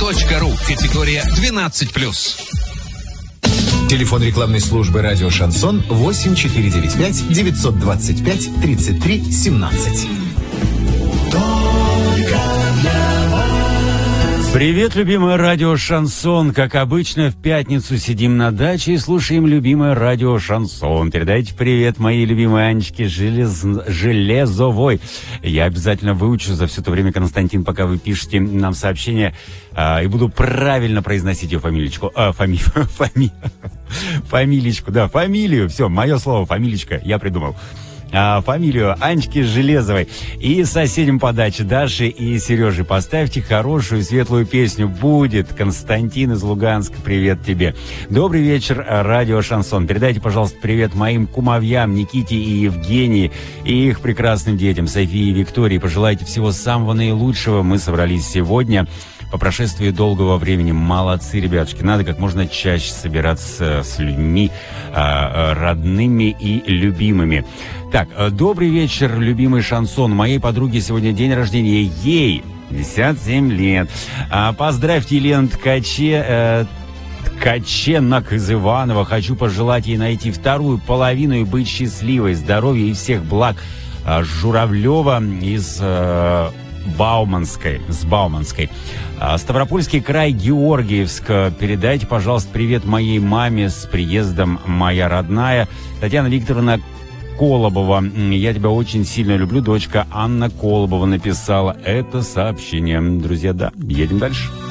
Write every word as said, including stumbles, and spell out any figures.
точка ру. Категория двенадцать плюс. Телефон рекламной службы «Радио Шансон» восемь четыре девять пять девятьсот двадцать пять тридцать три семнадцать. Привет, любимое радио «Шансон». Как обычно, в пятницу сидим на даче и слушаем любимое радио «Шансон». Передайте привет моей любимой Анечке Желез... Железовой. Я обязательно выучу за все то время, Константин, пока вы пишете нам сообщение, а, и буду правильно произносить ее фамиличку. А, фами... фами... Фамиличку, да, фамилию. Все, мое слово, фамиличка, я придумал. А, фамилию Анечки Железовой. И соседям по даче Даши и Сережи поставьте хорошую светлую песню. Будет. Константин из Луганска, привет тебе. Добрый вечер, радио Шансон. Передайте, пожалуйста, привет моим кумовьям Никите и Евгении и их прекрасным детям Софии и Виктории. Пожелайте всего самого наилучшего. Мы собрались сегодня по прошествии долгого времени. Молодцы, ребятушки. Надо как можно чаще собираться с людьми а, родными и любимыми. Так, добрый вечер, любимый Шансон. У моей подруги сегодня день рождения. Ей пятьдесят семь лет. А, поздравьте Елену Ткаче, э, Ткаченок из Иванова. Хочу пожелать ей найти вторую половину и быть счастливой, здоровья и всех благ. А, Журавлева из э, Бауманской, с Бауманской. А, Ставропольский край, Георгиевск. Передайте, пожалуйста, привет моей маме с приездом, моя родная. Татьяна Викторовна Колобова. Я тебя очень сильно люблю. Дочка Анна Колобова написала это сообщение. Друзья, да, едем дальше.